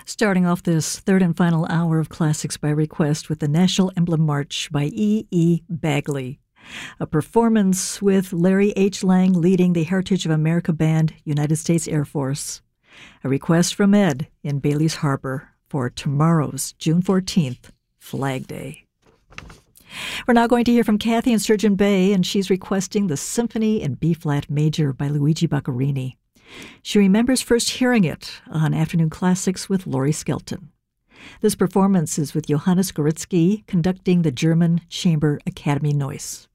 Starting off this third and final hour of Classics by Request with the National Emblem March by E. E. Bagley. A performance with Larry H. Lang leading the Heritage of America Band, United States Air Force. A request from Ed in Bailey's Harbor for tomorrow's June 14th, Flag Day. We're now going to hear from Kathy in Sturgeon Bay, and she's requesting the Symphony in B-flat major by Luigi Boccherini. She remembers first hearing it on Afternoon Classics with Laurie Skelton. This performance is with Johannes Gorizki conducting the German Chamber Academy Noise.